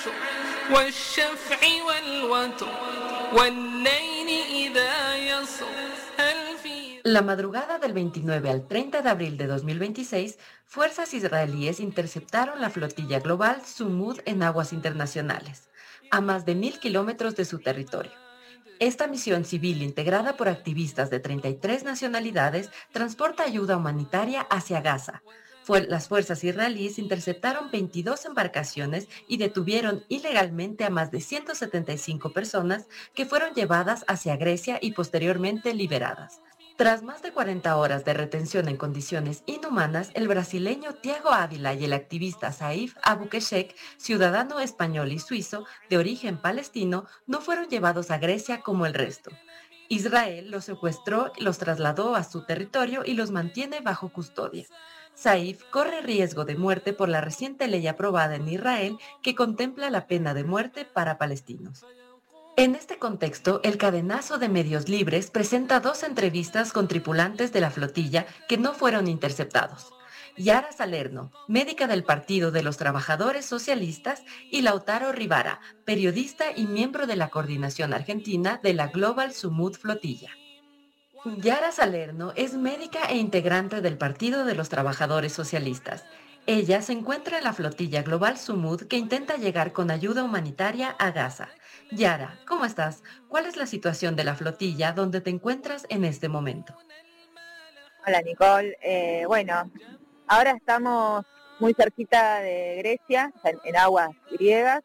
والعشر والشفع والوتر والليل إذا يسر هل في... La madrugada del 29 al 30 de abril de 2026, fuerzas israelíes interceptaron la flotilla global Sumud en aguas internacionales, a más de 1.000 kilómetros de su territorio. Esta misión civil integrada por activistas de 33 nacionalidades transporta ayuda humanitaria hacia Gaza. Las fuerzas israelíes interceptaron 22 embarcaciones y detuvieron ilegalmente a más de 175 personas que fueron llevadas hacia Grecia y posteriormente liberadas. Tras más de 40 horas de retención en condiciones inhumanas, el brasileño Thiago Ávila y el activista Saif Abukeshek, ciudadano español y suizo de origen palestino, no fueron llevados a Grecia como el resto. Israel los secuestró, los trasladó a su territorio y los mantiene bajo custodia. Saif corre riesgo de muerte por la reciente ley aprobada en Israel que contempla la pena de muerte para palestinos. En este contexto, el cadenazo de medios libres presenta 2 entrevistas con tripulantes de la flotilla que no fueron interceptados. Yara Salerno, médica del Partido de los Trabajadores Socialistas, y Lautaro Rivara, periodista y miembro de la coordinación argentina de la Global Sumud Flotilla. Yara Salerno es médica e integrante del Partido de los Trabajadores Socialistas. Ella se encuentra en la flotilla global Sumud que intenta llegar con ayuda humanitaria a Gaza. Yara, ¿cómo estás? ¿Cuál es la situación de la flotilla donde te encuentras en este momento? Hola Nicole, bueno, ahora estamos muy cerquita de Grecia, en aguas griegas.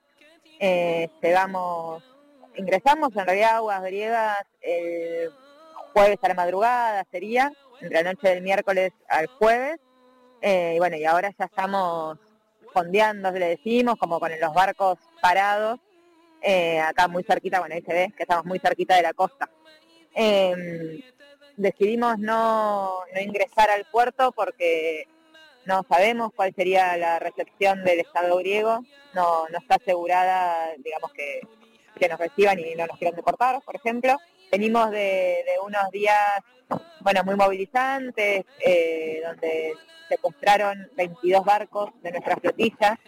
Ingresamos en realidad a aguas griegas el jueves a la madrugada, sería, entre la noche del miércoles al jueves. Y bueno, y ahora ya estamos fondeando, le decimos, como con los barcos parados, acá muy cerquita, bueno, ahí se ve que estamos muy cerquita de la costa. Decidimos no ingresar al puerto porque no sabemos cuál sería la recepción del Estado griego, no está asegurada, digamos, que nos reciban y no nos quieran deportar, por ejemplo. Venimos de unos días, bueno, muy movilizantes, donde secuestraron 22 barcos de nuestra flotilla,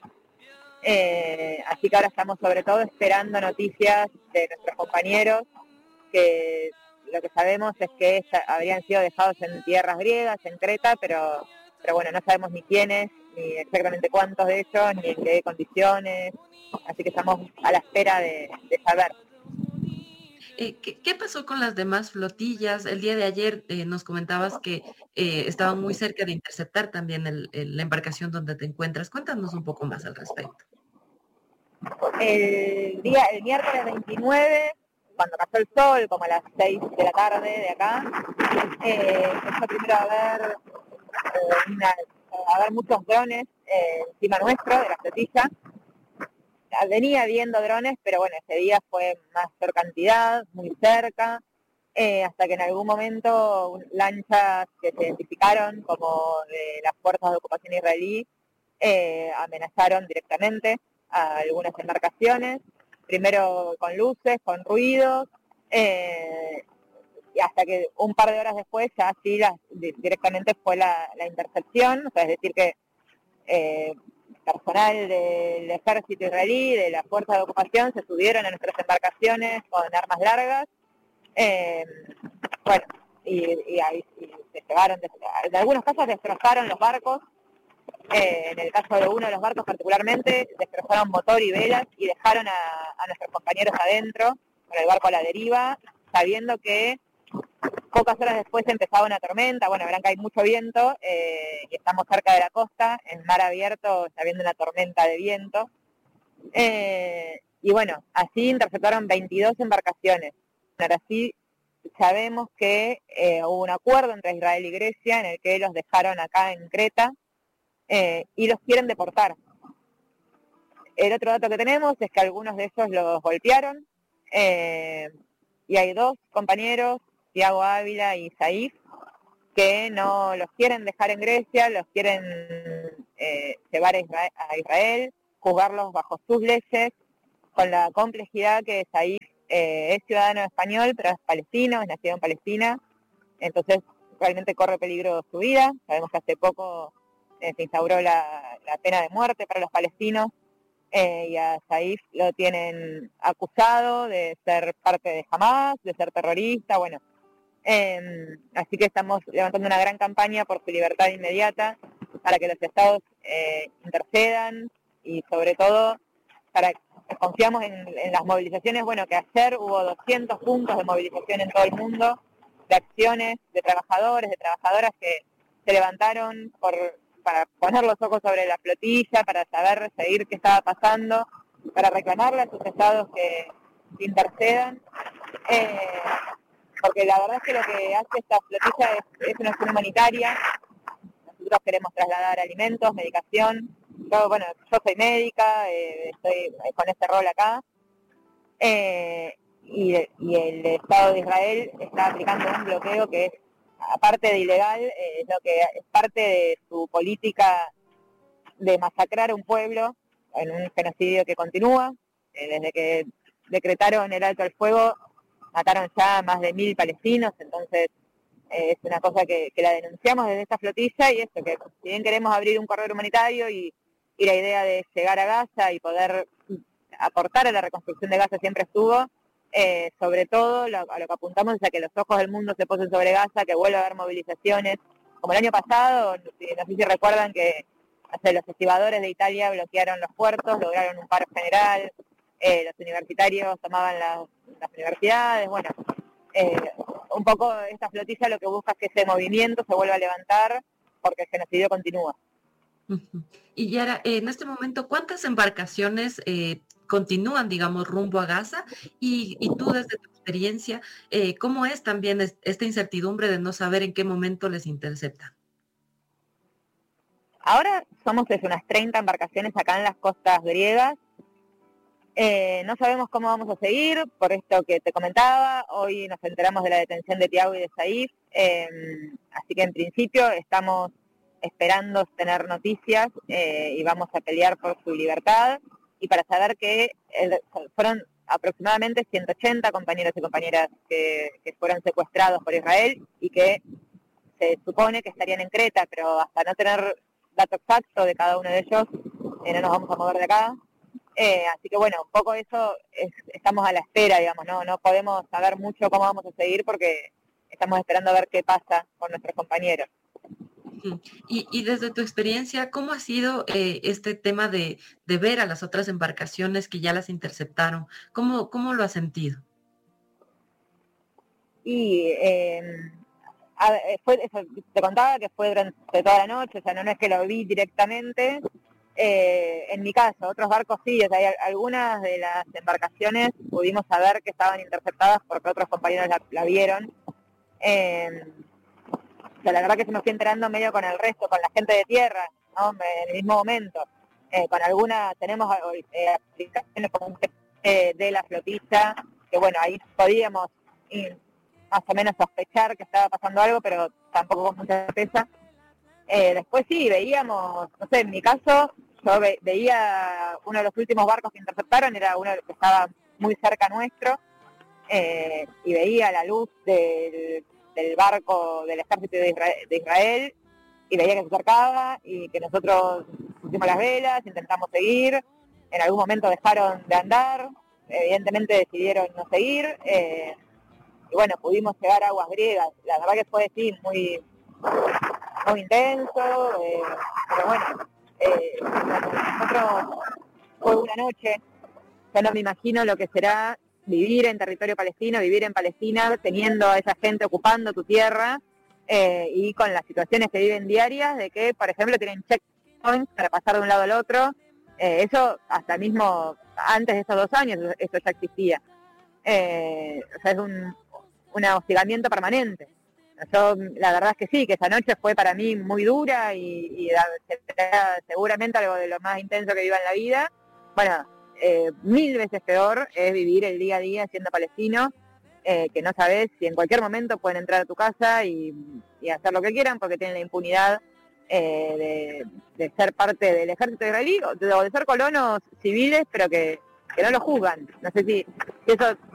así que ahora estamos sobre todo esperando noticias de nuestros compañeros, que lo que sabemos es que habrían sido dejados en tierras griegas, en Creta, pero bueno, no sabemos ni quiénes, ni exactamente cuántos de ellos, ni en qué condiciones, así que estamos a la espera de saber. ¿Qué pasó con las demás flotillas? El día de ayer nos comentabas que estaban muy cerca de interceptar también la embarcación donde te encuentras. Cuéntanos un poco más al respecto. El miércoles 29, cuando cayó el sol, como a las 6 de la tarde de acá, empezó primero a ver muchos drones encima nuestro, de la flotilla. Venía viendo drones, pero bueno, ese día fue más por cantidad, muy cerca, hasta que en algún momento lanchas que se identificaron como de las fuerzas de ocupación israelí amenazaron directamente a algunas embarcaciones, primero con luces, con ruidos, y hasta que un par de horas después ya sí directamente fue la intercepción, o sea, es decir que personal del ejército israelí, de las fuerzas de ocupación, se subieron a nuestras embarcaciones con armas largas, bueno, y ahí se llevaron, en algunos casos destrozaron los barcos, en el caso de uno de los barcos particularmente, destrozaron motor y velas y dejaron a nuestros compañeros adentro, con el barco a la deriva, sabiendo que pocas horas después empezaba una tormenta. Bueno, verán que hay mucho viento y estamos cerca de la costa, en mar abierto, está habiendo una tormenta de viento. Y bueno, así interceptaron 22 embarcaciones. Ahora sí sabemos que hubo un acuerdo entre Israel y Grecia en el que los dejaron acá en Creta y los quieren deportar. El otro dato que tenemos es que algunos de ellos los golpearon y hay 2 compañeros, Thiago Ávila y Saif, que no los quieren dejar en Grecia, los quieren llevar a Israel, juzgarlos bajo sus leyes, con la complejidad que Saif es ciudadano español, pero es palestino, es nacido en Palestina, entonces realmente corre peligro su vida. Sabemos que hace poco se instauró la pena de muerte para los palestinos, y a Saif lo tienen acusado de ser parte de Hamas, de ser terrorista, bueno. Así que estamos levantando una gran campaña por su libertad inmediata, para que los estados intercedan y sobre todo confiamos en las movilizaciones, bueno, que ayer hubo 200 puntos de movilización en todo el mundo, de acciones, de trabajadores, de trabajadoras que se levantaron para poner los ojos sobre la flotilla, para seguir qué estaba pasando, para reclamarle a sus estados que intercedan, porque la verdad es que lo que hace esta flotilla es una acción humanitaria. Nosotros queremos trasladar alimentos, medicación. Yo soy médica, estoy con este rol acá, y el Estado de Israel está aplicando un bloqueo que es, aparte de ilegal, lo que es parte de su política de masacrar a un pueblo en un genocidio que continúa. Desde que decretaron el alto al fuego, mataron ya más de 1.000 palestinos, entonces es una cosa que la denunciamos desde esta flotilla, y esto, que si bien queremos abrir un corredor humanitario y la idea de llegar a Gaza y poder aportar a la reconstrucción de Gaza siempre estuvo, sobre todo a lo que apuntamos es a que los ojos del mundo se posen sobre Gaza, que vuelva a haber movilizaciones, como el año pasado. No sé si recuerdan que los estibadores de Italia bloquearon los puertos, lograron un paro general, los universitarios tomaban las universidades, bueno, un poco esta flotilla lo que busca es que ese movimiento se vuelva a levantar, porque el genocidio continúa. Y Yara, en este momento, ¿cuántas embarcaciones continúan, digamos, rumbo a Gaza? Y tú, desde tu experiencia, ¿cómo es también esta incertidumbre de no saber en qué momento les interceptan? Ahora somos unas 30 embarcaciones acá en las costas griegas. No sabemos cómo vamos a seguir, por esto que te comentaba. Hoy nos enteramos de la detención de Tiago y de Saif, así que en principio estamos esperando tener noticias, y vamos a pelear por su libertad, y para saber que fueron aproximadamente 180 compañeros y compañeras que fueron secuestrados por Israel y que se supone que estarían en Creta, pero hasta no tener dato exacto de cada uno de ellos, no nos vamos a mover de acá. Así que bueno, un poco eso estamos a la espera, digamos, no podemos saber mucho cómo vamos a seguir, porque estamos esperando a ver qué pasa con nuestros compañeros. Y desde tu experiencia, ¿cómo ha sido este tema de ver a las otras embarcaciones que ya las interceptaron? ¿Cómo lo has sentido? Y te contaba que fue durante toda la noche, o sea, no es que lo vi directamente. En mi caso, otros barcos sí, o sea, algunas de las embarcaciones pudimos saber que estaban interceptadas porque otros compañeros la vieron. O sea, la verdad que se me fui enterando medio con el resto, con la gente de tierra, ¿no? En el mismo momento. Con algunas tenemos aplicaciones como de la flotilla, que bueno, ahí podíamos más o menos sospechar que estaba pasando algo, pero tampoco con mucha certeza. Después sí, veíamos, no sé, en mi caso, yo veía uno de los últimos barcos que interceptaron, era uno que estaba muy cerca nuestro, y veía la luz del barco del ejército de Israel, y veía que se acercaba, y que nosotros pusimos las velas, intentamos seguir, en algún momento dejaron de andar, evidentemente decidieron no seguir, y bueno, pudimos llegar a aguas griegas. La verdad que fue, sí, muy intenso, pero bueno, nosotros fue una noche. Yo no me imagino lo que será vivir en territorio palestino, vivir en Palestina, teniendo a esa gente ocupando tu tierra, y con las situaciones que viven diarias, de que, por ejemplo, tienen checkpoints para pasar de un lado al otro. Eso hasta mismo antes de esos 2 años, eso ya existía. O sea, es un hostigamiento permanente. Yo, la verdad es que sí, que esa noche fue para mí muy dura y seguramente algo de lo más intenso que viva en la vida. Bueno, 1000 veces peor es vivir el día a día siendo palestino, que no sabes si en cualquier momento pueden entrar a tu casa y hacer lo que quieran, porque tienen la impunidad de ser parte del ejército israelí, o de ser colonos civiles, pero que no lo juzgan. No sé si eso